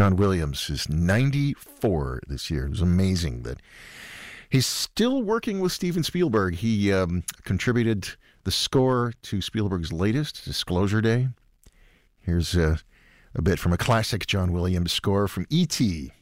John Williams is 94 this year. It was amazing that he's still working with Steven Spielberg. He contributed the score to Spielberg's latest, Disclosure Day. Here's a bit from a classic John Williams score from E.T.